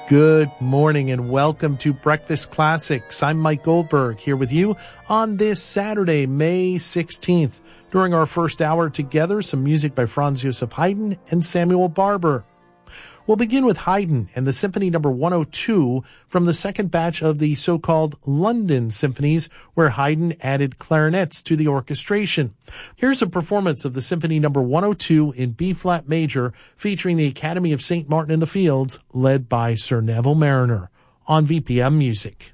Good morning and welcome to Breakfast Classics. I'm Mike Goldberg here with you on this Saturday, May 16th. During our first hour together, some music by Franz Joseph Haydn and Samuel Barber. We'll begin with Haydn and the Symphony No. 102 from the second batch of the so-called London Symphonies, where Haydn added clarinets to the orchestration. Here's a performance of the Symphony No. 102 in B-flat major, featuring the Academy of St. Martin in the Fields, led by Sir Neville Marriner, on VPM Music.